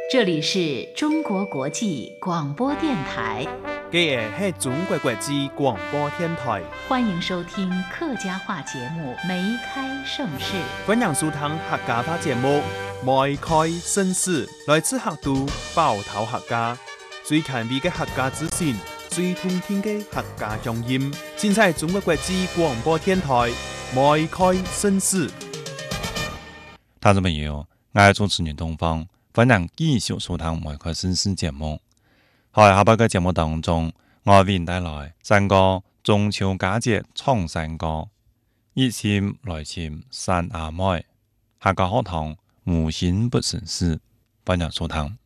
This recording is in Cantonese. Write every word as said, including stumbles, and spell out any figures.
这里是中国国际广播电台， 嘅係中國國際廣播電台， 歡迎收聽客家話節目《梅開盛世》。 歡迎收聽客家話節目《梅開盛世》，來自客都包頭客家，最權威嘅客家資訊，最通聽嘅客家鄉音，盡在中國國際廣播電台《梅開盛世》。 聽眾朋友，我係主持人東方。歡迎繼續收聽《梅開盛世》節目。喺下半個節目當中，我為您帶來三個中秋佳節創新歌，一簽來簽山阿妹，客家學堂無心不成事。歡迎收聽。